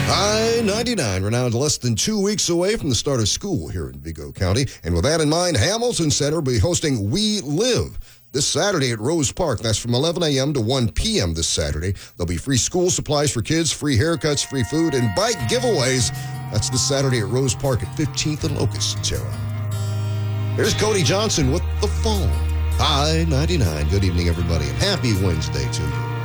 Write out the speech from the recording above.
I-99, we're now less than 2 weeks away from the start of school here in Vigo County. And with that in mind, Hamilton Center will be hosting We Live this Saturday at Rose Park. That's from 11 a.m. to 1 p.m. this Saturday. There'll be free school supplies for kids, free haircuts, free food, and bike giveaways. That's this Saturday at Rose Park at 15th and Locust, Terra. Here's Cody Johnson with The Fall. I-99. Good evening, everybody, and happy Wednesday to you.